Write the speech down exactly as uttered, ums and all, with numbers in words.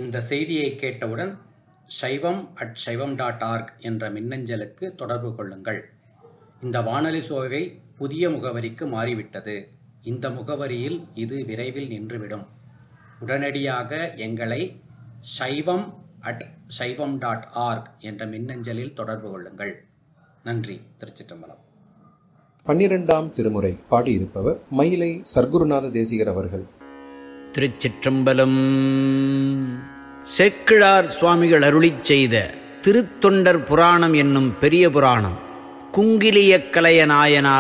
இந்த செய்தியை கேட்டவுடன் சைவம் அட் சைவம் டாட் ஆர்க் என்ற மின்னஞ்சலுக்கு தொடர்பு கொள்ளுங்கள். இந்த வானொலி சோவை புதிய முகவரிக்கு மாறிவிட்டது. இந்த முகவரியில் இது விரைவில் நின்றுவிடும். உடனடியாக எங்களை சைவம் அட் சைவம் டாட் ஆர்க் என்ற மின்னஞ்சலில் தொடர்பு கொள்ளுங்கள். நன்றி. திருச்சிற்றம்பலம். பன்னிரெண்டாம் திருமுறை பாடியிருப்பவர் மயிலை சர்க்குருநாத தேசிகர் அவர்கள். திருச்சிற்றம்பலம். சேக்கிழார் சுவாமிகள் அருளிச் செய்த திருத்தொண்டர் புராணம் என்னும் பெரிய புராணம் குங்கிலிய கலைய நாயனார்